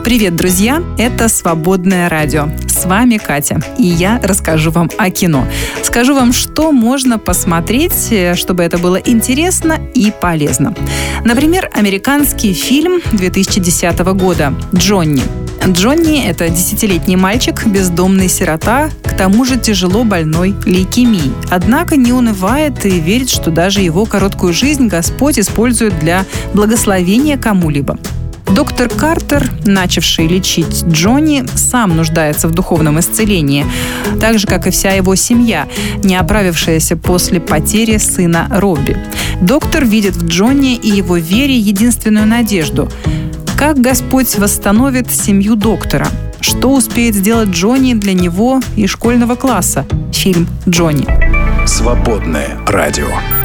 Привет, друзья! Это «Свободное радио». С вами Катя, и я расскажу вам о кино. Скажу вам, что можно посмотреть, чтобы это было интересно и полезно. Например, американский фильм 2010 года «Джонни». Джонни – это 10-летний мальчик, бездомный сирота, к тому же тяжело больной лейкемией. Однако не унывает и верит, что даже его короткую жизнь Господь использует для благословения кому-либо. Доктор Картер, начавший лечить Джонни, сам нуждается в духовном исцелении, так же, как и вся его семья, не оправившаяся после потери сына Робби. Доктор видит в Джонни и его вере единственную надежду. Как Господь восстановит семью доктора? Что успеет сделать Джонни для него и школьного класса? Фильм «Джонни». Свободное радио.